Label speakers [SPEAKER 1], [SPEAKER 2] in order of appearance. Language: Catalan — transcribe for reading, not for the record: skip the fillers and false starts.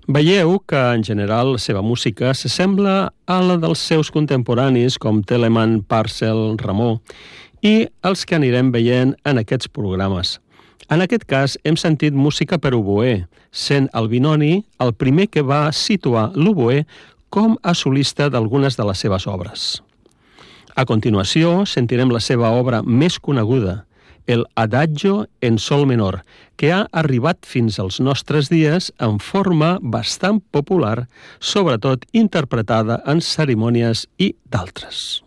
[SPEAKER 1] Veieu que, en general, la seva música s'assembla a la dels seus contemporanis com Telemann, Parcel, Ramó i els que anirem veient en aquests programes. En aquest cas, hem sentit música per oboè, sent el Binoni el primer que va situar l'oboè com a solista d'algunes de les seves obres. A continuació, sentirem la seva obra més coneguda, el Adagio en sol menor, que ha arribat fins als nostres dies en forma bastant popular, sobretot interpretada en cerimònies i d'altres.